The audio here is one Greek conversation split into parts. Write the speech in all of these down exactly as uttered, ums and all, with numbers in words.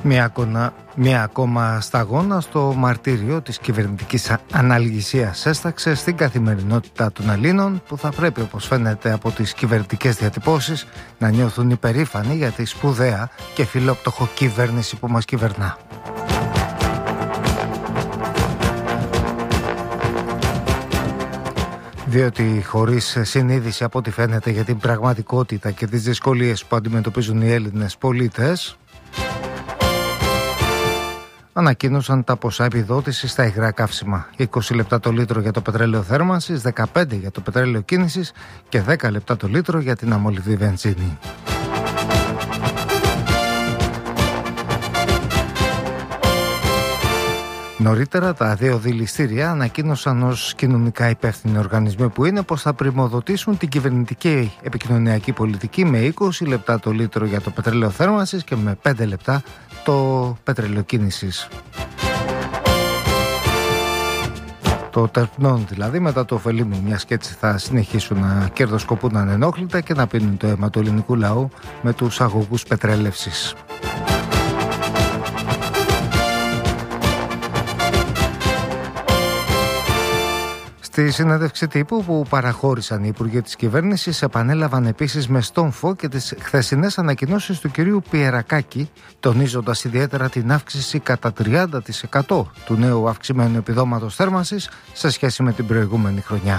Μια, ακόμα, μια ακόμα σταγόνα στο μαρτύριο της κυβερνητικής αναλγησίας έσταξε στην καθημερινότητα των Ελλήνων, που θα πρέπει, όπως φαίνεται από τις κυβερνητικές διατυπώσεις, να νιώθουν υπερήφανοι για τη σπουδαία και φιλόπτωχο κυβέρνηση που μας κυβερνά. Διότι χωρίς συνείδηση από ό,τι φαίνεται για την πραγματικότητα και τις δυσκολίες που αντιμετωπίζουν οι Έλληνες πολίτες, ανακοίνωσαν τα ποσά επιδότησης στα υγρά καύσιμα. είκοσι λεπτά το λίτρο για το πετρέλαιο θέρμανσης, δεκαπέντε για το πετρέλαιο κίνησης και δέκα λεπτά το λίτρο για την αμολυβδή βενζίνη. Νωρίτερα, τα δύο δηληστήρια ανακοίνωσαν ως κοινωνικά υπεύθυνοι οργανισμοί που είναι πως θα πρημοδοτήσουν την κυβερνητική επικοινωνιακή πολιτική με είκοσι λεπτά το λίτρο για το πετρέλαιο θέρμανσης και με πέντε λεπτά το πετρέλαιο κίνησης. Το τερπνών δηλαδή, μετά το ωφελήμου, μιας και έτσι θα συνεχίσουν να κερδοσκοπούν ανενόχλητα και να πίνουν το αίμα του ελληνικού λαού με τους αγωγούς πετρέλευσης. Στη συνέντευξη τύπου που παραχώρησαν οι υπουργοί της κυβέρνησης, επανέλαβαν επίσης με στόμφο και τις χθεσινές ανακοινώσεις του κυρίου Πιερακάκη, τονίζοντας ιδιαίτερα την αύξηση κατά τριάντα τοις εκατό του νέου αυξημένου επιδόματος θέρμανσης σε σχέση με την προηγούμενη χρονιά.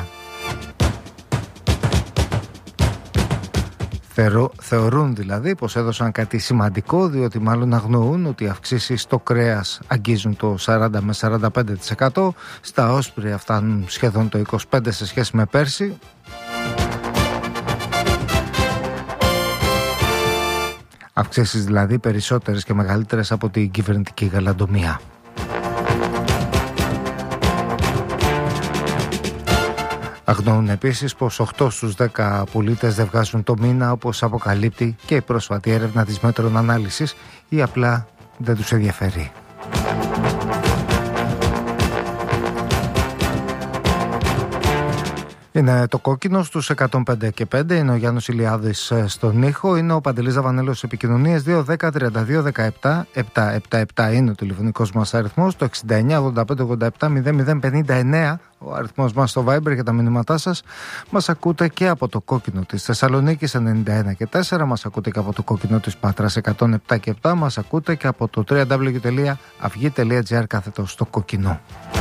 Θεωρούν δηλαδή πως έδωσαν κάτι σημαντικό, διότι μάλλον αγνοούν ότι οι αυξήσεις στο κρέας αγγίζουν το σαράντα με σαράντα πέντε τοις εκατό, στα όσπρια φτάνουν σχεδόν το είκοσι πέντε τοις εκατό σε σχέση με πέρσι. Αυξήσεις δηλαδή περισσότερες και μεγαλύτερες από την κυβερνητική γαλαντομία. Αγνοούν επίσης πως οκτώ στους δέκα πολίτες δεν βγάζουν το μήνα, όπως αποκαλύπτει και η πρόσφατη έρευνα της Μέτρων Ανάλυσης, ή απλά δεν τους ενδιαφέρει. Είναι το κόκκινο στους εκατόν πέντε και πέντε, είναι ο Γιάννος Ηλιάδης στον ήχο, είναι ο Παντελής Δαβανέλος επικοινωνίες. Δύο δέκα τριάντα δύο δεκαεπτά επτακόσια εβδομήντα επτά είναι ο τηλεφωνικός μας αριθμός, το εξήντα εννιά ογδόντα πέντε ογδόντα επτά μηδέν μηδέν πενήντα εννέα ο αριθμός μας στο Viber για τα μηνύματά σας. Μας ακούτε και από το κόκκινο της Θεσσαλονίκης ενενήντα ένα και τέσσερα, μας ακούτε και από το κόκκινο της Πάτρας εκατόν επτά και επτά, μας ακούτε και από το double-u double-u double-u τελεία αυγή τελεία τζι άρ κάθετος στο κόκκινο.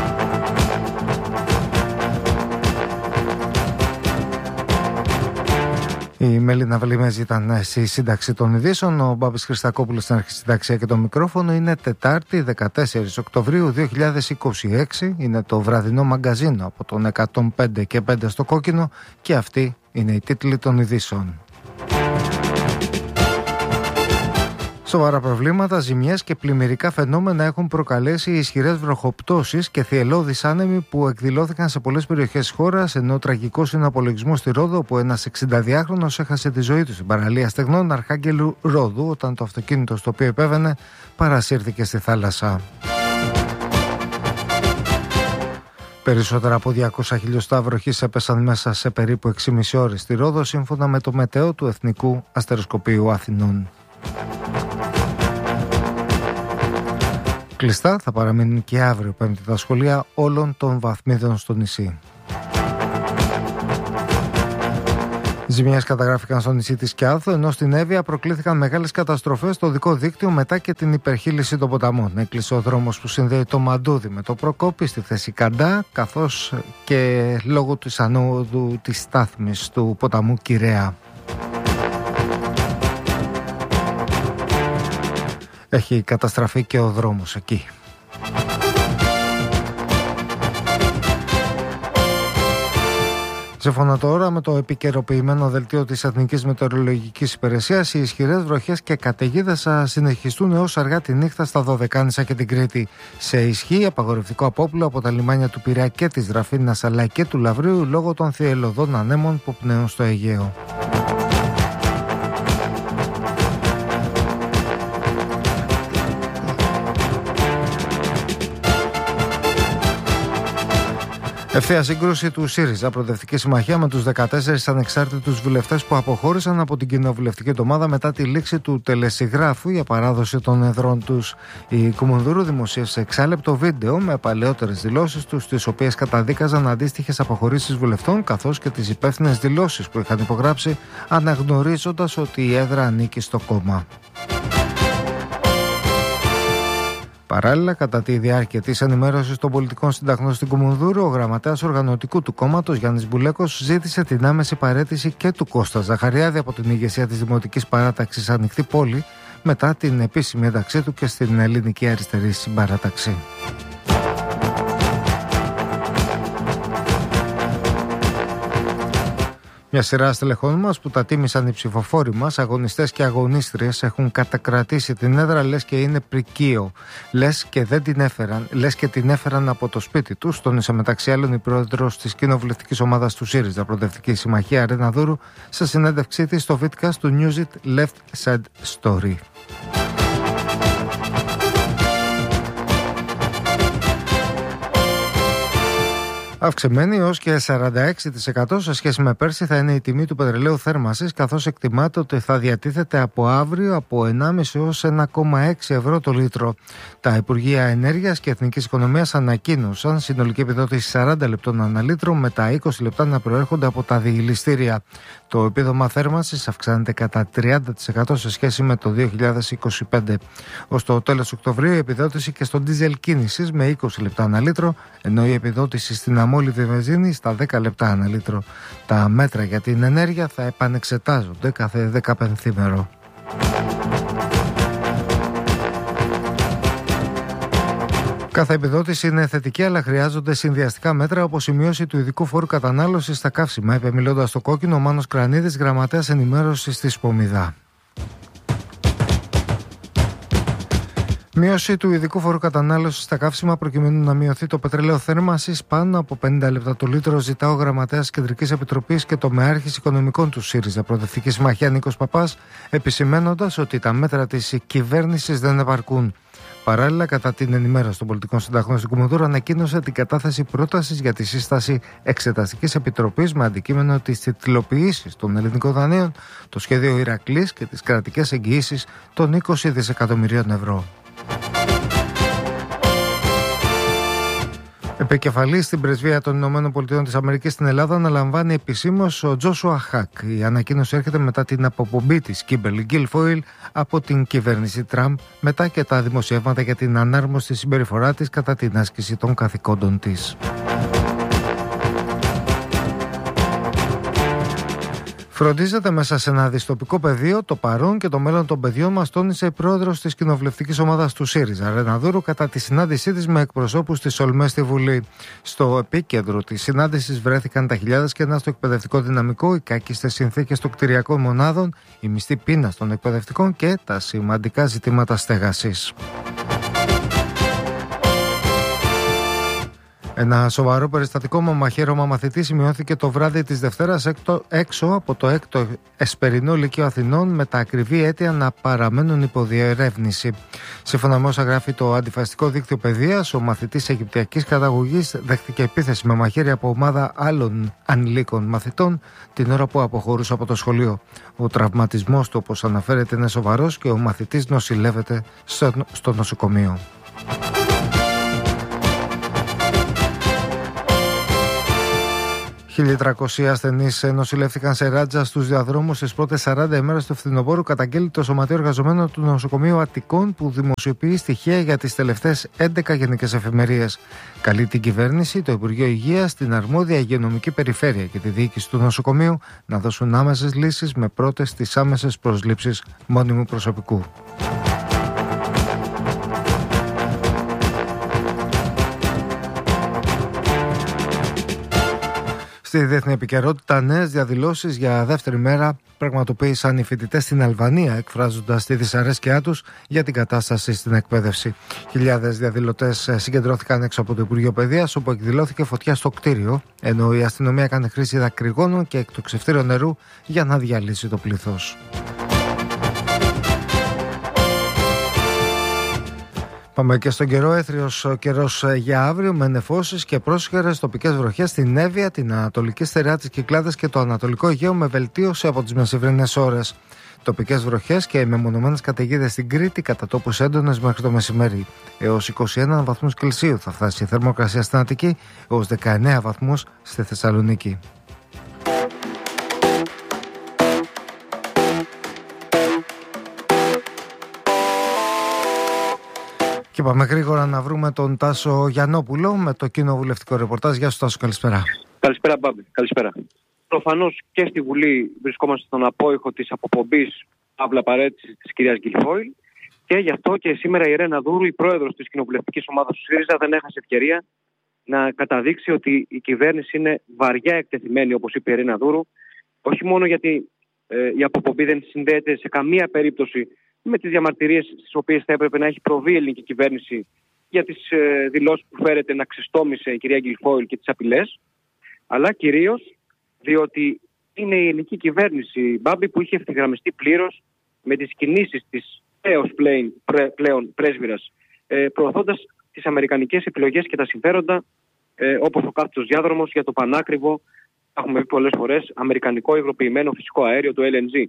Η Μελίνα Βλημέζη ήταν στη σύνταξη των ειδήσεων. Ο Μπάμπης Χριστακόπουλος στην αρχισυνταξία και το μικρόφωνο. Είναι Τετάρτη δεκατέσσερις Οκτωβρίου δύο χιλιάδες είκοσι έξι. Είναι το βραδινό μαγκαζίνο από τον εκατόν πέντε και πέντε στο κόκκινο και αυτοί είναι οι τίτλοι των ειδήσεων. Σοβαρά προβλήματα, ζημιές και πλημμυρικά φαινόμενα έχουν προκαλέσει ισχυρές βροχοπτώσεις και θυελλώδεις άνεμοι που εκδηλώθηκαν σε πολλές περιοχές της χώρας, ενώ τραγικός είναι ο απολογισμός στη Ρόδο, όπου ένας εξηνταδυάχρονος έχασε τη ζωή του στην παραλία στεγνών Αρχάγγελου Ρόδου, όταν το αυτοκίνητο στο οποίο επέβαινε παρασύρθηκε στη θάλασσα. Περισσότερα από διακόσια χιλιοστά βροχής έπεσαν μέσα σε περίπου έξι και μισή ώρες στη Ρόδο, σύμφωνα με το μετέο του Εθνικού Αστεροσκοπείου Αθηνών. Κλειστά θα παραμείνουν και αύριο Πέμπτη τα σχολεία όλων των βαθμίδων στο νησί. Ζημιές καταγράφηκαν στο νησί της Κιάθο, ενώ στην Εύβοια προκλήθηκαν μεγάλες καταστροφές στο οδικό δίκτυο μετά και την υπερχείληση των ποταμών. Έκλεισε ο δρόμος που συνδέει το Μαντούδι με το Προκόπη στη θέση Καντά, καθώς και λόγω της ανόδου της στάθμης του ποταμού Κυραία. Έχει καταστραφεί και ο δρόμος εκεί. Σύμφωνα τώρα με το επικαιροποιημένο δελτίο της Εθνικής Μετεωρολογικής Υπηρεσίας, οι ισχυρές βροχές και καταιγίδες θα συνεχιστούν έως αργά τη νύχτα στα Δωδεκάνησα και την Κρήτη. Σε ισχύ απαγορευτικό απόπλο από τα λιμάνια του Πειραιά και της Δραφίνας αλλά και του Λαυρίου λόγω των θυελλωδών ανέμων που πνέουν στο Αιγαίο. Ευθεία σύγκρουση του ΣΥΡΙΖΑ, Προοδευτική Συμμαχία, με τους δεκατέσσερις ανεξάρτητους βουλευτές που αποχώρησαν από την κοινοβουλευτική εβδομάδα μετά τη λήξη του τελεσυγράφου για παράδοση των εδρών τους. Η Κουμουνδούρου δημοσίευσε εξάλεπτο βίντεο με παλαιότερες δηλώσεις τους, στις οποίες καταδίκαζαν αντίστοιχες αποχωρήσεις βουλευτών, καθώς και τις υπεύθυνες δηλώσεις που είχαν υπογράψει, αναγνωρίζοντας ότι η έδρα ανήκει στο κόμμα. Παράλληλα, κατά τη διάρκεια της ενημέρωσης των πολιτικών συνταγνών στην Κουμουνδούρου, ο γραμματέας οργανωτικού του κόμματος, Γιάννης Μπουλέκος, ζήτησε την άμεση παραίτηση και του Κώστα Ζαχαριάδη από την ηγεσία της Δημοτικής Παράταξης Ανοιχτή Πόλη, μετά την επίσημη ένταξή του και στην Ελληνική Αριστερή Συμπαράταξη. Μια σειρά στελεχών μας που τα τίμησαν οι ψηφοφόροι μας, αγωνιστές και αγωνίστριες, έχουν κατακρατήσει την έδρα λες και είναι πρικείο. Λες και δεν την έφεραν, λες και την έφεραν από το σπίτι τους, τόνισε μεταξύ άλλων η πρόεδρος της κοινοβουλευτικής ομάδας του ΣΥΡΙΖΑ, Προοδευτική Συμμαχία, Ρένα Δούρου, σε συνέντευξή της στο βίντεο του News It Left Side Story. Αυξημένη ως και σαράντα έξι τοις εκατό σε σχέση με πέρσι θα είναι η τιμή του πετρελαίου θέρμανσης, καθώς εκτιμάται ότι θα διατίθεται από αύριο από ενάμιση έως ένα κόμμα έξι ευρώ το λίτρο. Τα Υπουργεία Ενέργειας και Εθνικής Οικονομίας ανακοίνωσαν συνολική επιδότηση σαράντα λεπτών ανά λίτρο, με τα είκοσι λεπτά να προέρχονται από τα διηληστήρια. Το επίδομα θέρμανσης αυξάνεται κατά τριάντα τοις εκατό σε σχέση με το δύο χιλιάδες είκοσι πέντε. Ως το τέλος Οκτωβρίου η επιδότηση και στο ντίζελ κίνησης με είκοσι λεπτά ανά λίτρο, ενώ η επιδότηση στην αμόλυβδη βενζίνη στα δέκα λεπτά ανά λίτρο. Τα μέτρα για την ενέργεια θα επανεξετάζονται κάθε δεκαπενθήμερο. Κάθε επιδότηση είναι θετική, αλλά χρειάζονται συνδυαστικά μέτρα, όπως η μείωση του ειδικού φόρου κατανάλωσης στα καύσιμα, είπε μιλώντας στο Κόκκινο ο Μάνος Κρανίδης, γραμματέας ενημέρωσης της Πομιδά. Μείωση του ειδικού φόρου κατανάλωσης στα καύσιμα προκειμένου να μειωθεί το πετρέλαιο θέρμανσης πάνω από πενήντα λεπτά το λίτρο, ζητά ο γραμματέας Κεντρικής Επιτροπής και τομεάρχης οικονομικών του ΣΥΡΙΖΑ, Προοδευτική Συμμαχία, Νίκος Παπάς, επισημένοντας ότι τα μέτρα της κυβέρνησης δεν επαρκούν. Παράλληλα, κατά την ενημέρωση των πολιτικών συνταγών στην Κουμουνδούρου, ανακοίνωσε την κατάθεση πρότασης για τη σύσταση Εξεταστικής Επιτροπής με αντικείμενο τις τιτλοποιήσεις των ελληνικών δανείων, το σχέδιο Ηρακλής και τις κρατικές εγγυήσεις των είκοσι δισεκατομμυρίων ευρώ. Επικεφαλής στην Πρεσβεία των Ηνωμένων Πολιτειών της Αμερικής στην Ελλάδα αναλαμβάνει επισήμως ο Τζόσουα Χακ. Η ανακοίνωση έρχεται μετά την αποπομπή της Κίμπερλι Γκίλφοιλ από την κυβέρνηση Τραμπ, μετά και τα δημοσιεύματα για την ανάρμοστη συμπεριφορά της κατά την άσκηση των καθηκόντων της. Φροντίζεται μέσα σε ένα δυστοπικό πεδίο το παρόν και το μέλλον των παιδιών μας, τόνισε η πρόεδρος της κοινοβουλευτικής ομάδας του ΣΥΡΙΖΑ, Ρένα Δούρου, κατά τη συνάντησή της με εκπροσώπους της ΟΛΜΕ στη Βουλή. Στο επίκεντρο της συνάντησης βρέθηκαν τα χιλιάδες κενά στο εκπαιδευτικό δυναμικό, οι κάκιστες συνθήκες των κτηριακών μονάδων, η μισθή πείνας των εκπαιδευτικών και τα σημαντικά ζητήματα στέγασης. Ένα σοβαρό περιστατικό με μαχαίρωμα μαθητή σημειώθηκε το βράδυ της Δευτέρας έξω από το έκτο Εσπερινό Λυκείο Αθηνών, με τα ακριβή αίτια να παραμένουν υποδιερεύνηση. Σύμφωνα με όσα γράφει το αντιφασιστικό δίκτυο παιδείας, ο μαθητής Αιγυπτιακής καταγωγής δέχτηκε επίθεση με μαχαίρι από ομάδα άλλων ανηλίκων μαθητών την ώρα που αποχωρούσε από το σχολείο. Ο τραυματισμός του, όπως αναφέρεται, είναι σοβαρός και ο μαθητής νοσηλεύεται στο, στο νοσοκομείο. χίλια τριακόσιοι ασθενείς νοσηλεύτηκαν σε ράτζα στους διαδρόμους στις πρώτες σαράντα ημέρες του φθινοπόρου, καταγγέλει το Σωματείο Εργαζομένων του Νοσοκομείου Αττικών, που δημοσιοποιεί στοιχεία για τις τελευταίες έντεκα γενικές εφημερίες. Καλεί την κυβέρνηση, το Υπουργείο Υγείας, την αρμόδια υγειονομική περιφέρεια και τη διοίκηση του νοσοκομείου να δώσουν άμεσες λύσεις, με πρώτες τις άμεσες προσλήψεις μόνιμου προσωπικού. Στη διεθνή επικαιρότητα, νέες διαδηλώσεις για δεύτερη μέρα πραγματοποίησαν οι φοιτητές στην Αλβανία, εκφράζοντας τη δυσαρέσκειά τους για την κατάσταση στην εκπαίδευση. Χιλιάδες διαδηλωτές συγκεντρώθηκαν έξω από το Υπουργείο Παιδείας, όπου εκδηλώθηκε φωτιά στο κτίριο, ενώ η αστυνομία έκανε χρήση δακρυγόνων και εκτοξευτήρων νερού για να διαλύσει το πλήθος. Πάμε και στον καιρό. Έθριος ο καιρός για αύριο με νεφώσεις και πρόσχερες τοπικές βροχές στην Εύβοια, την Ανατολική Στερεά της Κυκλάδας και το Ανατολικό Αιγαίο, με βελτίωση από τις μεσημβρινές ώρες. Τοπικές βροχές και μεμονωμένες καταιγίδες στην Κρήτη, κατά τόπους έντονες μέχρι το μεσημέρι. Έως είκοσι ένα βαθμούς Κελσίου θα φτάσει η θερμοκρασία στην Αττική, έως δεκαεννέα βαθμούς στη Θεσσαλονίκη. Και πάμε γρήγορα να βρούμε τον Τάσο Γιαννόπουλο με το κοινοβουλευτικό ρεπορτάζ. Γεια σου Τάσο, καλησπέρα. Καλησπέρα Μπάμπη, καλησπέρα. Προφανώς και στη Βουλή βρισκόμαστε στον απόϊχο της αποπομπής αύλα παρέτησης της κυρίας Γκιλφόιλ, και γι' αυτό και σήμερα η Ρένα Δούρου, η πρόεδρος της κοινοβουλευτικής ομάδας του ΣΥΡΙΖΑ, δεν έχασε ευκαιρία να καταδείξει ότι η κυβέρνηση είναι βαριά εκτεθειμένη, όπως είπε η Ρένα Δούρου, όχι μόνο γιατί ε, η αποπομπή δεν συνδέεται σε καμία περίπτωση με τις διαμαρτυρίες στις οποίες θα έπρεπε να έχει προβεί η ελληνική κυβέρνηση για τις ε, δηλώσεις που φέρεται να ξεστόμησε η κυρία Γκιλφόιλ και τις απειλές, αλλά κυρίως διότι είναι η ελληνική κυβέρνηση, Μπάμπη, που είχε ευθυγραμμιστεί πλήρως με τις κινήσεις της έως πλέον, πλέον πρέσβυρας, ε, προωθώντας τις αμερικανικές επιλογές και τα συμφέροντα, ε, όπως ο κάθετος διάδρομος για το πανάκριβο, έχουμε πει πολλές φορές, αμερικανικό υγροποιημένο φυσικό αέριο, το ελ εν τζι.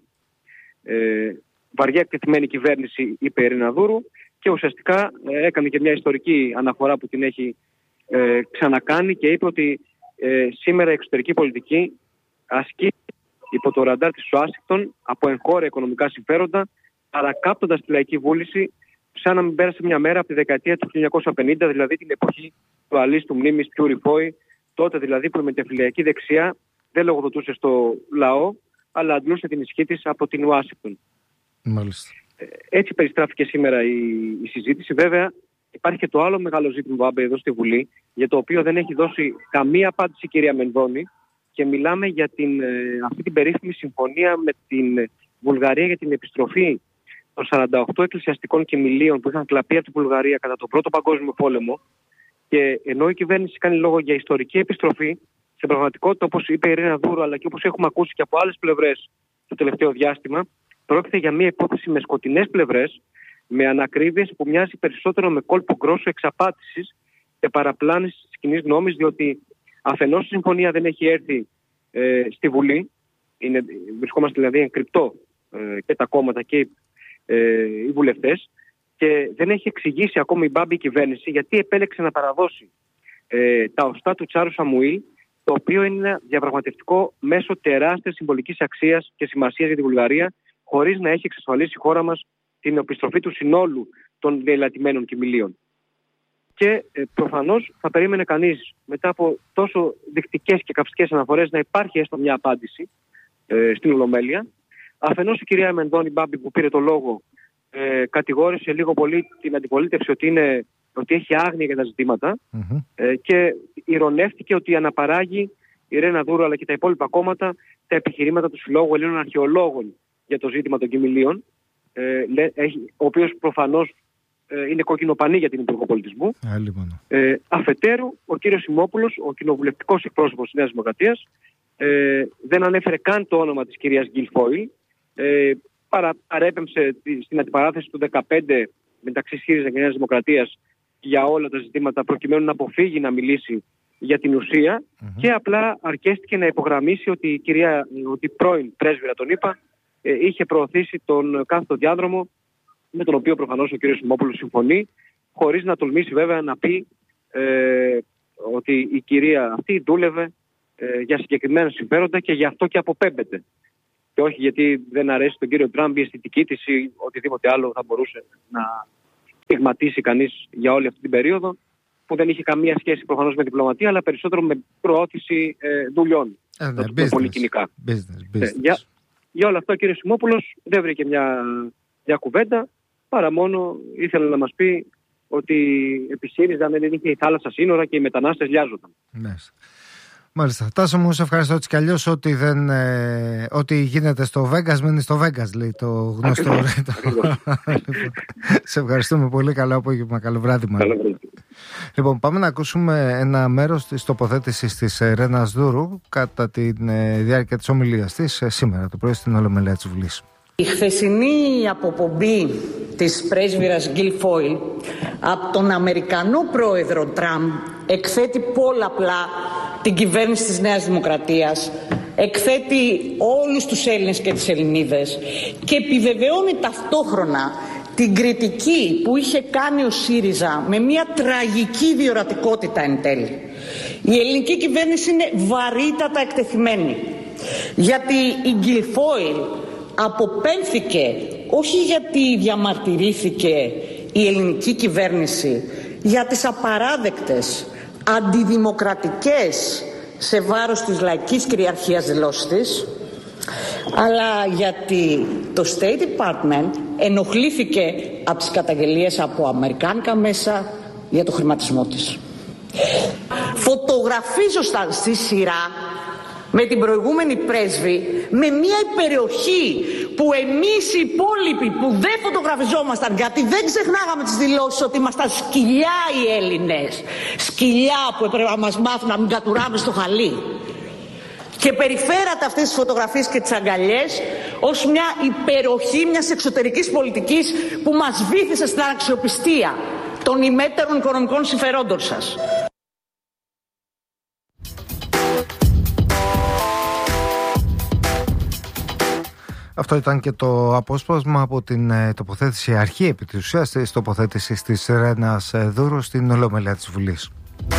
Ε, βαριά εκτεθειμένη κυβέρνηση, είπε η Ρένα Δούρου, και ουσιαστικά ε, έκανε και μια ιστορική αναφορά που την έχει ε, ξανακάνει και είπε ότι ε, σήμερα η εξωτερική πολιτική ασκεί υπό το ραντάρ της Ουάσιγκτον από εγχώρια οικονομικά συμφέροντα, παρακάπτοντας τη λαϊκή βούληση, σαν να μην πέρασε μια μέρα από τη δεκαετία του χίλια εννιακόσια πενήντα, δηλαδή την εποχή του αλίστου μνήμης Πιούρι Φόι, τότε δηλαδή που η μετεφυλιακή δεξιά δεν λογοδοτούσε στο λαό, αλλά αντλούσε την ισχύ της από την Ουάσιγκτον. Μάλιστα. Έτσι περιστράφηκε σήμερα η, η συζήτηση. Βέβαια, υπάρχει και το άλλο μεγάλο ζήτημα, Μπάμπη, εδώ στη Βουλή, για το οποίο δεν έχει δώσει καμία απάντηση η κυρία Μενδώνη, και μιλάμε για την, αυτή την περίφημη συμφωνία με την Βουλγαρία για την επιστροφή των σαράντα οκτώ εκκλησιαστικών κοιμηλίων που είχαν κλαπεί από την Βουλγαρία κατά τον Πρώτο Παγκόσμιο Πόλεμο. Και ενώ η κυβέρνηση κάνει λόγο για ιστορική επιστροφή, στην πραγματικότητα, όπως είπε η Ρένα Δούρου, αλλά και όπως έχουμε ακούσει και από άλλες πλευρές το τελευταίο διάστημα, πρόκειται για μια υπόθεση με σκοτεινές πλευρές, με ανακρίβειες που μοιάζει περισσότερο με κόλπο γκρόσο εξαπάτησης και παραπλάνησης της κοινής γνώμης, διότι αφενός η συμφωνία δεν έχει έρθει ε, στη Βουλή, είναι, βρισκόμαστε δηλαδή εν κρυπτό ε, και τα κόμματα και ε, οι βουλευτές, και δεν έχει εξηγήσει ακόμα η Μπάμπη κυβέρνηση γιατί επέλεξε να παραδώσει ε, τα οστά του Τσάρου Σαμουήλ, το οποίο είναι ένα διαπραγματευτικό μέσο τεράστιας συμβολικής αξίας και σημασίας για τη Βουλγαρία, χωρίς να έχει εξασφαλίσει η χώρα μας την επιστροφή του συνόλου των διελαττημένων κοιμηλίων. Και ε, προφανώς θα περίμενε κανείς μετά από τόσο δεικτικές και καυστικές αναφορές να υπάρχει έστω μια απάντηση ε, στην Ολομέλεια. Αφενός η κυρία Μενδώνη, Μπάμπη, που πήρε το λόγο, ε, κατηγόρησε λίγο πολύ την αντιπολίτευση ότι, είναι, ότι έχει άγνοια για τα ζητήματα, mm-hmm. ε, και ηρωνεύτηκε ότι αναπαράγει η Ρένα Δούρου αλλά και τα υπόλοιπα κόμματα τα επιχειρήματα του Συλλόγου Ελλήνων Αρχαιολόγων για το ζήτημα των κοιμηλίων, ε, ο οποίος προφανώς ε, είναι κόκκινο-πανί για την Υπουργό Πολιτισμού. Ε, αφετέρου, ο κύριος Σιμόπουλος, ο κοινοβουλευτικός εκπρόσωπος της Νέας Δημοκρατίας, ε, δεν ανέφερε καν το όνομα της κυρίας Γκιλφόιλ. Ε, παρα, παρέπεμψε στην αντιπαράθεση του δεκαπέντε μεταξύ ΣΥΡΙΖΑ και Νέας Δημοκρατίας για όλα τα ζητήματα, προκειμένου να αποφύγει να μιλήσει για την ουσία, mm-hmm. και απλά αρκέστηκε να υπογραμμίσει ότι η κυρία, ότι η πρώην πρέσβυρα, τον είπα, ε, είχε προωθήσει τον κάθετο διάδρομο, με τον οποίο προφανώς ο κ. Σιμόπουλος συμφωνεί, χωρίς να τολμήσει βέβαια να πει ε, ότι η κυρία αυτή δούλευε ε, για συγκεκριμένα συμφέροντα και γι' αυτό και αποπέμπεται. Και όχι γιατί δεν αρέσει τον κύριο Τραμπ η αισθητική της ή οτιδήποτε άλλο θα μπορούσε να στιγματίσει κανείς για όλη αυτή την περίοδο, που δεν είχε καμία σχέση προφανώς με διπλωματία, αλλά περισσότερο με προώθηση ε, δουλειών. Ε, ναι, business, πολυκοινικά. Business, business. Ε, για, για όλα αυτά ο κ. Σιμόπουλος δεν βρήκε μια, μια κουβέντα, παρά μόνο ήθελε να μας πει ότι επί ΣΥΡΙΖΑ δεν είχε η θάλασσα σύνορα και οι μετανάστες λιάζονταν. Ναι. Μάλιστα. Τάσο μου, σε ευχαριστώ έτσι κι αλλιώς. Ό,τι, δεν, ε, ό,τι γίνεται στο Vegas μένει στο Vegas, λέει το γνωστό. Σε ευχαριστούμε πολύ. Καλό απόγευμα, καλό βράδυ. Λοιπόν, πάμε να ακούσουμε ένα μέρος της τοποθέτησης της Ρένας Δούρου κατά τη ε, διάρκεια της ομιλίας της ε, σήμερα το πρωί στην Ολομέλεια της Βουλής. Η χθεσινή αποπομπή της πρέσβυρας Γκιλφόιλ από τον Αμερικανό πρόεδρο Τραμπ εκθέτει πολλαπλά την κυβέρνηση της Νέας Δημοκρατίας, εκθέτει όλους τους Έλληνες και τις Ελληνίδες και επιβεβαιώνει ταυτόχρονα την κριτική που είχε κάνει ο ΣΥΡΙΖΑ με μια τραγική διορατικότητα εν τέλει. Η ελληνική κυβέρνηση είναι βαρύτατα εκτεθειμένη, γιατί η Γκιλφόιλ αποπέμφθηκε όχι γιατί διαμαρτυρήθηκε η ελληνική κυβέρνηση για τις απαράδεκτες, αντιδημοκρατικές σε βάρος της λαϊκής κυριαρχίας δηλώσεις της, αλλά γιατί το State Department ενοχλήθηκε από τις καταγγελίες από αμερικάνικα μέσα για το χρηματισμό της. Φωτογραφίζονταν στη σειρά με την προηγούμενη πρέσβη με μια υπεροχή που εμείς οι υπόλοιποι που δεν φωτογραφιζόμασταν, γιατί δεν ξεχνάγαμε τις δηλώσεις ότι ήμασταν σκυλιά οι Έλληνες, σκυλιά που έπρεπε να μας μάθουν να μην κατουράμε στο χαλί, και περιφέρατε αυτές τις φωτογραφίες και τις αγκαλιές ως μια υπεροχή μιας εξωτερικής πολιτικής που μας βύθισε στην αξιοπιστία των ημέτερων οικονομικών συμφερόντων σας. Αυτό ήταν και το απόσπασμα από την ε, τοποθέτηση αρχή επί της ουσίας της τοποθέτησης της Ρένας ε, Δούρου στην Ολομέλεια της Βουλής.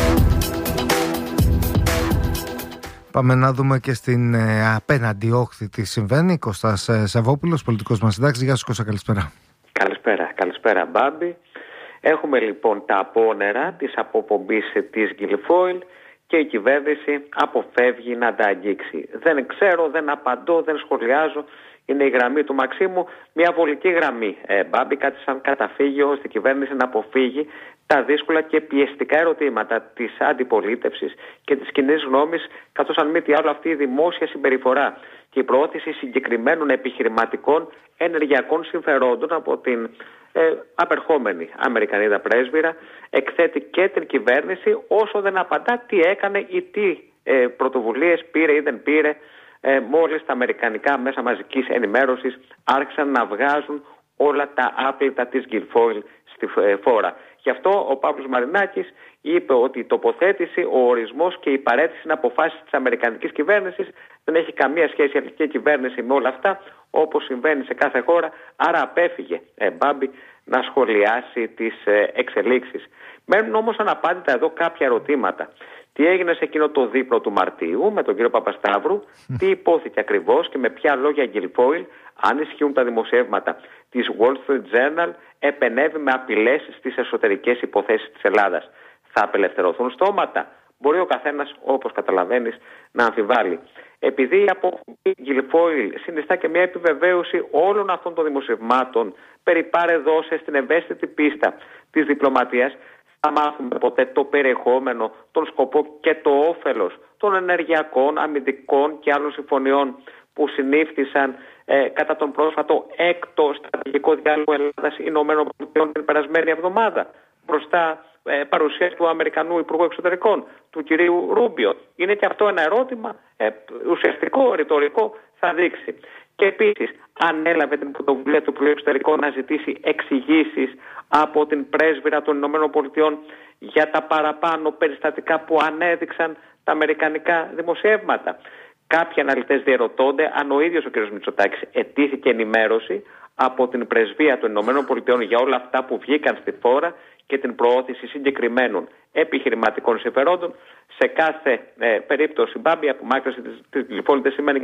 Πάμε να δούμε και στην ε, απέναντι όχθη τι συμβαίνει. Κώστας ε, Σαββόπουλος, πολιτικός μας συντάξης. Γεια σου Κώστα, καλησπέρα. Καλησπέρα, καλησπέρα Μπάμπη. Έχουμε λοιπόν τα απόνερα της αποπομπής της Γκιλφόιλ και η κυβέρνηση αποφεύγει να τα αγγίξει. Δεν ξέρω, δεν απαντώ, δεν σχολιάζω. Είναι η γραμμή του Μαξίμου, μια βολική γραμμή. Ε, Μπάμπη, κάτι σαν καταφύγιο ώστε η κυβέρνηση να αποφύγει τα δύσκολα και πιεστικά ερωτήματα της αντιπολίτευσης και της κοινής γνώμης, καθώς αν μη τι άλλο αυτή η δημόσια συμπεριφορά και η προώθηση συγκεκριμένων επιχειρηματικών ενεργειακών συμφερόντων από την ε, απερχόμενη Αμερικανίδα πρέσβυρα εκθέτει και την κυβέρνηση, όσο δεν απαντά τι έκανε ή τι ε, πρωτοβουλίες πήρε ή δεν πήρε ε, μόλις τα αμερικανικά μέσα μαζικής ενημέρωσης άρχισαν να βγάζουν όλα τα άπλυτα της Γκιλφόιλ στη φόρα. Γι' αυτό ο Παύλος Μαρινάκης είπε ότι η τοποθέτηση, ο ορισμός και η παρέτηση είναι αποφάσεις της αμερικανικής κυβέρνησης. Δεν έχει καμία σχέση η ελληνική κυβέρνηση με όλα αυτά, όπως συμβαίνει σε κάθε χώρα. Άρα απέφυγε ε, Μπάμπη να σχολιάσει τις ε, εξελίξεις. Μένουν όμως αναπάντητα εδώ κάποια ερωτήματα. Τι έγινε σε εκείνο το δείπνο του Μαρτίου με τον κύριο Παπασταύρου, τι υπόθηκε ακριβώς και με ποια λόγια Γκιλφόιλ, αν ισχύουν τα δημοσιεύματα της Wall Street Journal, επενέβη με απειλές στις εσωτερικές υποθέσεις της Ελλάδας. Θα απελευθερωθούν στόματα? Μπορεί ο καθένας, όπως καταλαβαίνεις, να αμφιβάλλει. Επειδή η απόφαση Γκιλφόιλ συνιστά και μια επιβεβαίωση όλων αυτών των δημοσιευμάτων περί πάρε δώσε στην ευαίσθητη πίστα της διπλωματίας, θα μάθουμε ποτέ το περιεχόμενο, τον σκοπό και το όφελος των ενεργειακών, αμυντικών και άλλων συμφωνιών που συνήφθησαν ε, κατά τον πρόσφατο έκτο στρατηγικό διάλογο Ελλάδας-Ηνωμένων Πολιτειών την περασμένη εβδομάδα, μπροστά ε, παρουσία του Αμερικανού Υπουργού Εξωτερικών, του κυρίου Ρούμπιο. Είναι και αυτό ένα ερώτημα ε, ουσιαστικό, ρητορικό, θα δείξει. Και επίσης ανέλαβε την πρωτοβουλία του Υπουργού Εξωτερικών να ζητήσει εξηγήσεις από την πρέσβυρα των Ηνωμένων Πολιτειών για τα παραπάνω περιστατικά που ανέδειξαν τα αμερικανικά δημοσιεύματα. Κάποιοι αναλυτές διερωτώνται αν ο ίδιος ο κ. Μητσοτάκης ετήθηκε ενημέρωση από την πρεσβεία των Ηνωμένων Πολιτειών για όλα αυτά που βγήκαν στη φόρα και την προώθηση συγκεκριμένων επιχειρηματικών συμφερόντων. Σε κάθε ε, περίπτωση, Μπάμπη, η απομάκρυνση της Γκιλφόιλ δεν σημαίνει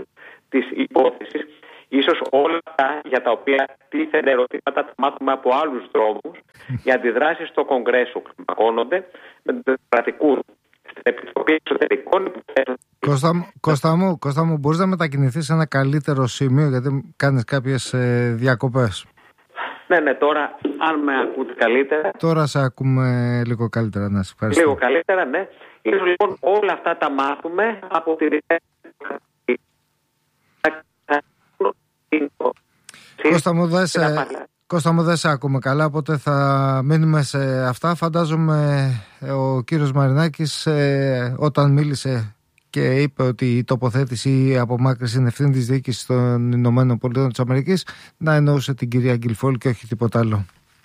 της υπόθεσης. Ίσως όλα αυτά για τα οποία τίθενται ερωτήματα τα μάθουμε από άλλους δρόμους. Οι αντιδράσεις στο Κογκρέσο κλιμακώνονται με τους δημοκρατικούς στην Επιτροπή Εξωτερικών Υποθέσεων. Κώστα, Κώστα, μου, Κώστα μου, μπορείς να μετακινηθείς σε ένα καλύτερο σημείο, γιατί κάνεις κάποιες ε, διακοπές. Ναι, ναι, τώρα αν με ακούτε καλύτερα. Τώρα σε ακούμε λίγο καλύτερα, να σε ευχαριστώ. Λίγο καλύτερα, ναι. Ίσως λοιπόν όλα αυτά τα μάθουμε από τη Κώστα μου, δεν σε, Κώστα μου, δεν σε ακούμε καλά, οπότε θα μείνουμε σε αυτά. Φαντάζομαι ο κύριος Μαρινάκης ε, όταν μίλησε και είπε ότι η τοποθέτηση ή η απομάκρυνση είναι ευθύνη της διοίκησης των Ηνωμένων Πολιτειών της Αμερικής, να εννοούσε την κυρία Γκιλφόιλ και όχι τίποτα άλλο.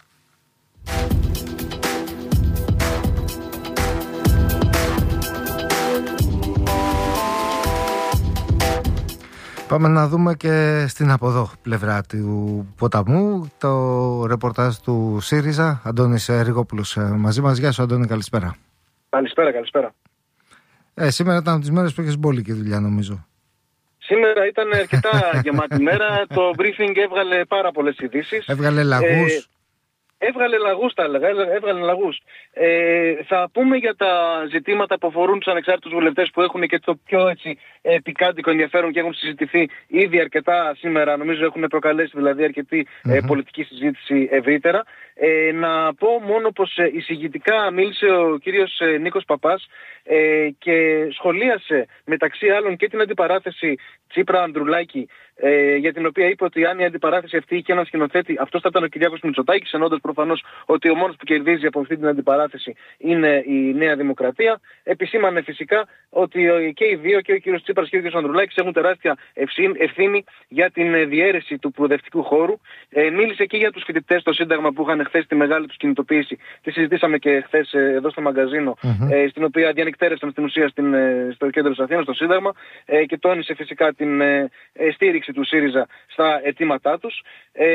Πάμε να δούμε και στην από εδώ πλευρά του ποταμού το ρεπορτάζ του ΣΥΡΙΖΑ. Αντώνης Ριγόπουλος μαζί μας. Γεια σου Αντώνη, καλησπέρα. Καλησπέρα, καλησπέρα. Ε, σήμερα ήταν από τις μέρες που είχες μπόλικη δουλειά νομίζω. Σήμερα ήταν αρκετά γεμάτη μέρα. Το briefing έβγαλε πάρα πολλές ειδήσεις. Έβγαλε λαγούς. Ε, Έβγαλε λαγούς, τα έλεγα, έβγαλε λαγούς. Ε, θα πούμε για τα ζητήματα που αφορούν τους ανεξάρτητους βουλευτές που έχουν και το πιο έτσι πικάντικο ενδιαφέρον και έχουν συζητηθεί ήδη αρκετά σήμερα. Νομίζω έχουν προκαλέσει δηλαδή αρκετή mm-hmm. ε, πολιτική συζήτηση ευρύτερα. Ε, να πω μόνο πως ε, εισηγητικά μίλησε ο κύριος ε, Νίκος Παπάς ε, και σχολίασε μεταξύ άλλων και την αντιπαράθεση Τσίπρα-Ανδρουλάκη, ε, για την οποία είπε ότι αν η αντιπαράθεση αυτή είχε έναν σκηνοθέτη, αυτός θα ήταν ο Κυριάκος Μητσοτάκης, εννοώντας προφανώς ότι ο μόνος που κερδίζει από αυτή την αντιπαράθεση είναι η Νέα Δημοκρατία. Επισήμανε φυσικά ότι και οι δύο, και ο κύριος Τσίπρας και ο κύριος Ανδρουλάκης, έχουν τεράστια ευθύνη για την διαίρεση του προοδευτικού χώρου. Ε, μίλησε και για τους φοιτητές στο Σύνταγμα που είχαν χθες τη μεγάλη τους κινητοποίηση. Τη συζητήσαμε και χθες εδώ στο μαγκαζίνο, mm-hmm. ε, στην οποία διανυκτέρευσαν στην ουσία στην, στο κέντρο της Αθήνας, στο Σύνταγμα, ε, και τόνισε φυσικά την ε, στήριξη του ΣΥΡΙΖΑ στα αιτήματά τους. Ε,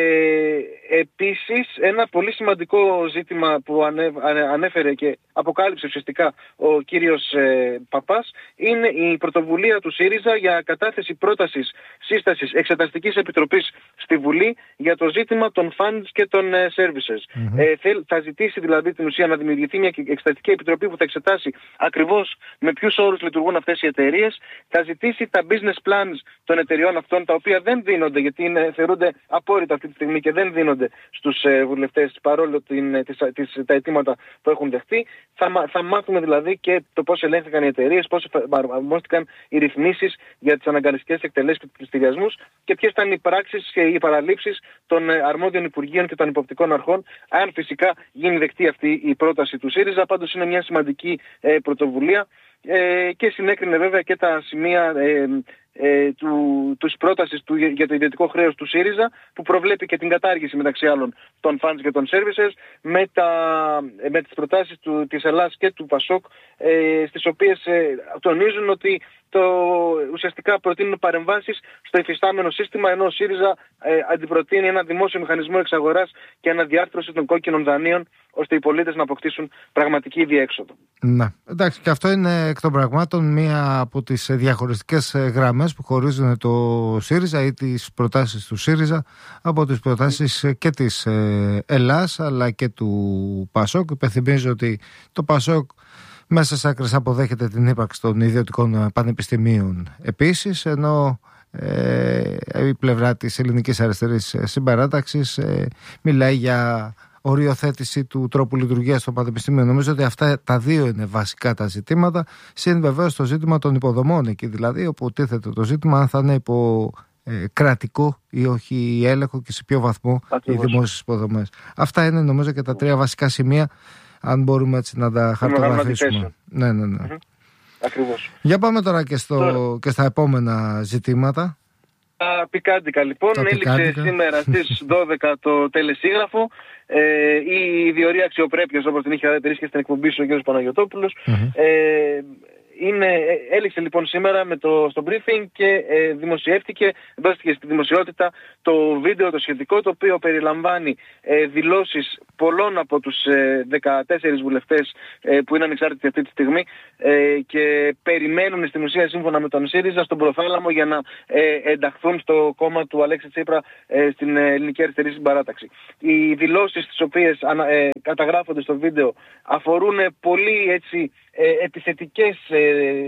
επίσης, ένα πολύ σημαντικό ζήτημα που ανέ, ανέφερε και αποκάλυψε ουσιαστικά ο κύριος ε, Παπάς είναι η πρωτοβουλία του ΣΥΡΙΖΑ για κατάθεση πρότασης σύστασης εξεταστικής επιτροπής στη Βουλή για το ζήτημα των funds και των ε, services. Mm-hmm. Ε, θέλ, θα ζητήσει δηλαδή την ουσία να δημιουργηθεί μια εξεταστική επιτροπή που θα εξετάσει ακριβώς με ποιους όρους λειτουργούν αυτές οι εταιρείες. Θα ζητήσει τα business plans των εταιριών αυτών, τα οποία δεν δίνονται, γιατί είναι, θεωρούνται απόρριτα αυτή τη στιγμή και δεν δίνονται στους ε, βουλευτές παρόλο την, τις, τις, τα αιτήματα που έχουν δεχτεί. Θα, θα μάθουμε δηλαδή και το πώς ελέγχθηκαν οι εταιρείες, πώς εφαρμόστηκαν οι ρυθμίσεις για τις αναγκαστικές εκτελέσεις και τους πληστηριασμούς και ποιες ήταν οι πράξεις και οι παραλήψεις των αρμόδιων υπουργείων και των υποπτικών αρχών, αν φυσικά γίνει δεκτή αυτή η πρόταση του ΣΥΡΙΖΑ. Πάντως είναι μια σημαντική ε, πρωτοβουλία ε, και συνέκρινε βέβαια και τα σημεία ε, ε, του, τους πρότασης του, για το ιδιωτικό χρέος του ΣΥΡΙΖΑ, που προβλέπει και την κατάργηση μεταξύ άλλων των funds και των services, με, τα, με τις προτάσεις του, της Ελλάς και του ΠΑΣΟΚ, ε, στις οποίες ε, τονίζουν ότι το, ουσιαστικά προτείνουν παρεμβάσεις στο υφιστάμενο σύστημα, ενώ ο ΣΥΡΙΖΑ ε, αντιπροτείνει ένα δημόσιο μηχανισμό εξαγοράς και αναδιάρθρωση των κόκκινων δανείων, ώστε οι πολίτες να αποκτήσουν πραγματική διέξοδο. Ναι, εντάξει, και αυτό είναι εκ των πραγμάτων μία από τις διαχωριστικές γραμμές που χωρίζουν το ΣΥΡΙΖΑ ή τις προτάσεις του ΣΥΡΙΖΑ από τις προτάσεις και της Ελλάς αλλά και του ΠΑΣΟΚ. Υπενθυμίζω ότι το ΠΑΣΟΚ μέσα στις άκρες αποδέχεται την ύπαρξη των ιδιωτικών πανεπιστημίων επίσης, ενώ ε, η πλευρά της ελληνικής αριστερής συμπαράταξης ε, μιλάει για οριοθέτηση του τρόπου λειτουργίας των πανεπιστημίων. Νομίζω ότι αυτά τα δύο είναι βασικά τα ζητήματα. Συν βεβαίως το ζήτημα των υποδομών εκεί, δηλαδή, όπου τίθεται το ζήτημα αν θα είναι υπό ε, κρατικό ή όχι έλεγχο και σε ποιο βαθμό Ακριβώς. οι δημόσιες υποδομές. Αυτά είναι νομίζω και τα τρία βασικά σημεία, αν μπορούμε έτσι να τα χαρτογραφήσουμε. Ναι, ναι, ναι. Mm-hmm. Ακριβώς. Για πάμε τώρα και, στο, τώρα. και στα επόμενα ζητήματα. Τα πικάντικα λοιπόν, τα έληξε πικάντικα. Σήμερα στις δώδεκα το τελεσίγραφο. Ε, η διορία αξιοπρέπειας, όπως την είχε περίσει και στην εκπομπή σου ο κ. Παναγιωτόπουλος. Mm-hmm. Ε, είναι, έληξε λοιπόν σήμερα με το, στο briefing και ε, δημοσιεύτηκε, δόστηκε στη δημοσιότητα το βίντεο το σχετικό, το οποίο περιλαμβάνει ε, δηλώσεις πολλών από τους ε, δεκατέσσερις βουλευτές ε, που είναι ανεξάρτητοι αυτή τη στιγμή ε, και περιμένουν στην ουσία σύμφωνα με τον ΣΥΡΙΖΑ στον προθάλαμο για να ε, ενταχθούν στο κόμμα του Αλέξη Τσίπρα ε, στην ελληνική αριστερή συμπαράταξη. Οι δηλώσεις τις οποίες ανα, ε, καταγράφονται στο βίντεο αφορούν πολύ έτσι ε, επιθετικές ε,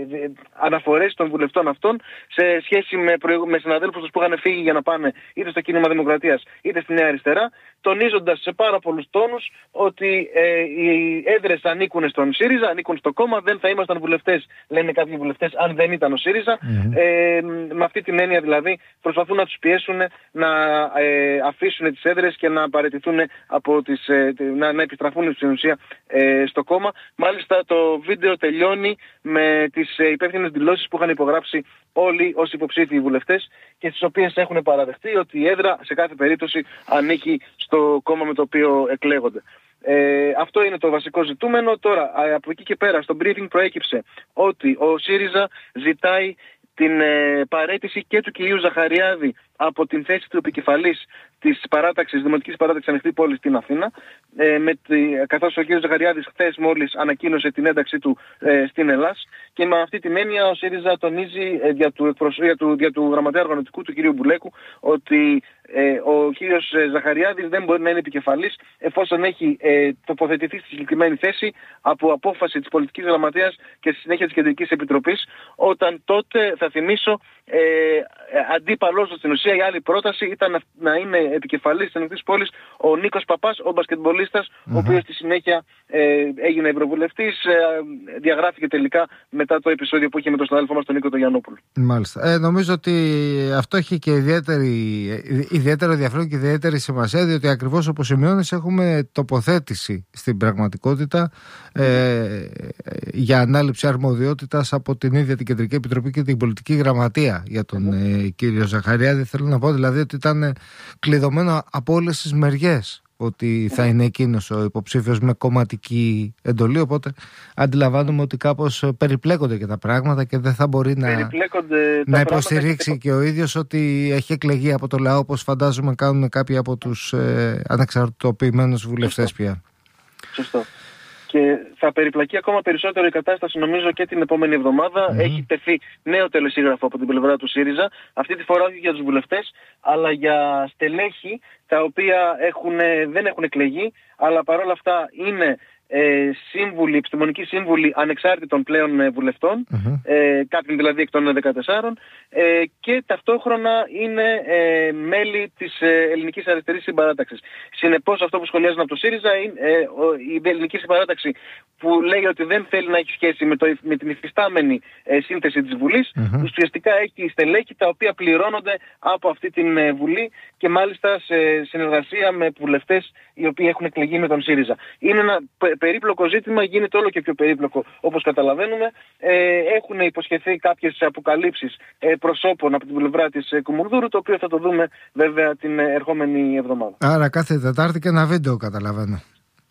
αναφορές των βουλευτών αυτών σε σχέση με, προηγου... με συναδέλφους που είχαν φύγει για να πάνε είτε στο Κίνημα Δημοκρατίας είτε στη Νέα Αριστερά, τονίζοντας σε πάρα πολλούς τόνους ότι ε, οι έδρες ανήκουν στον ΣΥΡΙΖΑ, ανήκουν στο κόμμα, δεν θα ήμασταν βουλευτές, λένε κάποιοι βουλευτές, αν δεν ήταν ο ΣΥΡΙΖΑ. Mm-hmm. Ε, με αυτή την έννοια δηλαδή προσπαθούν να τους πιέσουν να ε, αφήσουν τις έδρες και να παραιτηθούν από τις, ε, να, να επιστραφούν στην ουσία ε, στο κόμμα. Μάλιστα το βίντεο τελειώνει με τις ε, υπεύθυνες δηλώσεις που είχαν υπογράψει όλοι ως υποψήφιοι βουλευτές και στις οποίες έχουν παραδεχτεί ότι η έδρα σε κάθε περίπτωση ανήκει στο κόμμα με το οποίο εκλέγονται. Ε, αυτό είναι το βασικό ζητούμενο. Τώρα, από εκεί και πέρα, στο briefing προέκυψε ότι ο ΣΥΡΙΖΑ ζητάει την ε, παραίτηση και του κυρίου Ζαχαριάδη από την θέση του επικεφαλής της παράταξης, Δημοτικής Παράταξης Ανοιχτή Πόλη στην Αθήνα, ε, με τη, καθώς ο κύριος Ζαχαριάδης χθες μόλις ανακοίνωσε την ένταξή του ε, στην Ελλάς, και με αυτή την έννοια ο ΣΥΡΙΖΑ τονίζει ε, για, του, για, του, για του γραμματέα οργανωτικού του κυρίου Μπουλέκου ότι ε, ο κύριος Ζαχαριάδης δεν μπορεί να είναι επικεφαλής εφόσον έχει ε, τοποθετηθεί στη συγκεκριμένη θέση από απόφαση της πολιτικής γραμματείας και στη συνέχεια της Κεντρικής Επιτροπής, όταν τότε, θα θυμίσω, ε, αντίπαλος στην ουσία η άλλη πρόταση ήταν να, να είναι επικεφαλής της Ανοιχτής Πόλης ο Νίκος Παπάς, ο μπασκετμπολίστας, mm-hmm. ο οποίος στη συνέχεια ε, έγινε ευρωβουλευτής, ε, διαγράφηκε τελικά μετά το επεισόδιο που είχε με τον συνάδελφό μας τον Νίκο τον Γιαννόπουλο. Μάλιστα. Ε, νομίζω ότι αυτό έχει και ιδιαίτερη, ιδιαίτερο ενδιαφέρον και ιδιαίτερη σημασία, διότι ακριβώς όπως σημειώνεις έχουμε τοποθέτηση στην πραγματικότητα ε, για ανάληψη αρμοδιότητας από την ίδια την Κεντρική Επιτροπή και την Πολιτική Γραμματεία για τον mm-hmm. ε, κύριο Ζαχαριάδη. Θέλω να πω δηλαδή ότι ήταν κλειδωμένο από όλες τις μεριές ότι θα είναι εκείνος ο υποψήφιος με κομματική εντολή, οπότε αντιλαμβάνομαι ότι κάπως περιπλέκονται και τα πράγματα και δεν θα μπορεί να, να υποστηρίξει και ο ίδιος ότι έχει εκλεγεί από το λαό, όπως φαντάζομαι κάνουν κάποιοι από τους ε, ανεξαρτητοποιημένους βουλευτές πια. Σωστό. Και θα περιπλακεί ακόμα περισσότερο η κατάσταση, νομίζω, και την επόμενη εβδομάδα. Mm-hmm. Έχει τεθεί νέο τελεσίγραφο από την πλευρά του ΣΥΡΙΖΑ, αυτή τη φορά όχι για τους βουλευτές, αλλά για στελέχη τα οποία έχουν, δεν έχουν εκλεγεί, αλλά παρόλα αυτά είναι ε, σύμβουλοι, επιστημονικοί σύμβουλοι ανεξάρτητων πλέον ε, βουλευτών, mm-hmm. ε, κάποιοι δηλαδή εκ των δεκατεσσάρων, ε, και ταυτόχρονα είναι ε, μέλη της ε, Ελληνικής Αριστερής Συμπαράταξης. Συνεπώς, αυτό που σχολιάζουν από το ΣΥΡΙΖΑ είναι ε, ο, η Ελληνική Συμπαράταξη που λέει ότι δεν θέλει να έχει σχέση με, το, με την υφιστάμενη ε, σύνθεση της Βουλής, mm-hmm. ουσιαστικά έχει στελέχη τα οποία πληρώνονται από αυτή την ε, Βουλή και μάλιστα σε συνεργασία με βουλευτές οι οποίοι έχουν εκλεγεί με τον ΣΥΡΙΖΑ. Είναι ένα περίπλοκο ζήτημα, γίνεται όλο και πιο περίπλοκο όπως καταλαβαίνουμε. Ε, έχουν υποσχεθεί κάποιες αποκαλύψεις ε, προσώπων από την πλευρά της ε, Κουμουνδούρου, το οποίο θα το δούμε βέβαια την ε, ερχόμενη εβδομάδα. Άρα κάθε Τετάρτη και ένα βίντεο, καταλαβαίνω.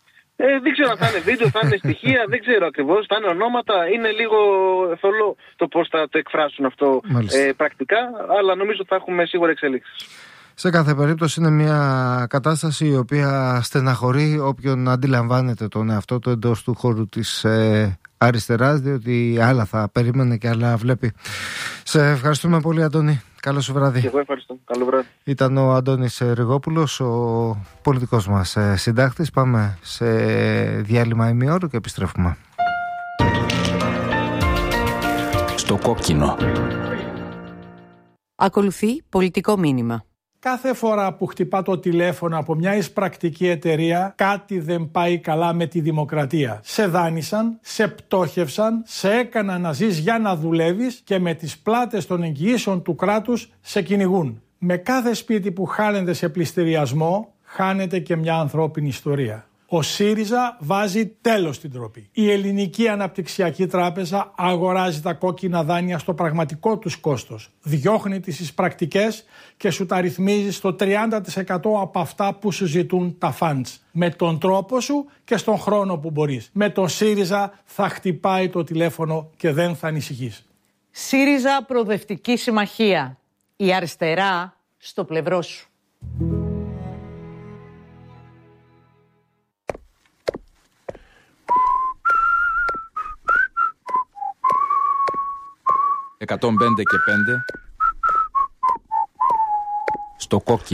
Ε, δεν ξέρω αν θα είναι βίντεο, θα είναι στοιχεία, δεν ξέρω ακριβώς, θα είναι ονόματα, είναι λίγο θολό το πώς θα το εκφράσουν αυτό ε, πρακτικά, αλλά νομίζω θα έχουμε σίγουρα εξελίξεις. Σε κάθε περίπτωση είναι μια κατάσταση η οποία στεναχωρεί όποιον αντιλαμβάνεται τον εαυτό του εντός του χώρου της ε, αριστεράς, διότι άλλα θα περίμενε και άλλα βλέπει. Σε ευχαριστούμε πολύ, Αντώνη. Καλό σου βράδυ. Και εγώ ευχαριστώ. Καλό βράδυ. Ήταν ο Αντώνης Ριγόπουλος, ο πολιτικός μας συντάκτης. Πάμε σε διάλειμμα ημιώρου και επιστρέφουμε. Στο κόκκινο. Ακολουθεί πολιτικό μήνυμα. Κάθε φορά που χτυπά το τηλέφωνο από μια εισπρακτική εταιρεία, κάτι δεν πάει καλά με τη δημοκρατία. Σε δάνεισαν, σε πτώχευσαν, σε έκαναν να ζεις για να δουλεύεις και με τις πλάτες των εγγυήσεων του κράτους σε κυνηγούν. Με κάθε σπίτι που χάνεται σε πληστηριασμό, χάνεται και μια ανθρώπινη ιστορία. Ο ΣΥΡΙΖΑ βάζει τέλος στην ντροπή. Η Ελληνική Αναπτυξιακή Τράπεζα αγοράζει τα κόκκινα δάνεια στο πραγματικό τους κόστος. Διώχνει τις εισπρακτικές και σου τα ρυθμίζει στο τριάντα τοις εκατό από αυτά που σου ζητούν τα φαντς. Με τον τρόπο σου και στον χρόνο που μπορείς. Με τον ΣΥΡΙΖΑ θα χτυπάει το τηλέφωνο και δεν θα ανησυχείς. ΣΥΡΙΖΑ Προοδευτική Συμμαχία. Η αριστερά στο πλευρό σου. εκατόν πέντε και πέντε στο κόκκινο.